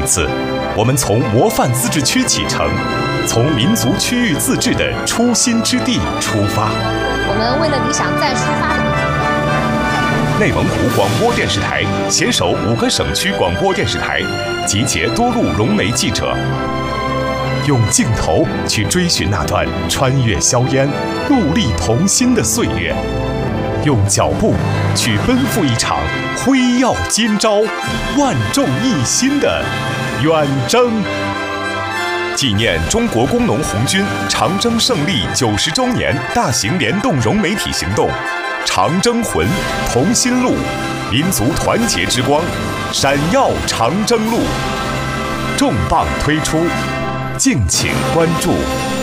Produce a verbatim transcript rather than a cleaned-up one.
次，我们从模范自治区启程，从民族区域自治的初心之地出发。 我们为了理想再出发。 内蒙古广播电视台携手五个省区广播电视台，集结多路融媒记者，用镜头去追寻那段穿越硝烟、戮力同心的岁月，用脚步去奔赴一场辉耀今朝、万众一心的远征。纪念中国工农红军长征胜利九十周年大型联动融媒体行动，长征魂，同心路，民族团结之光，闪耀长征路，重磅推出，敬请关注。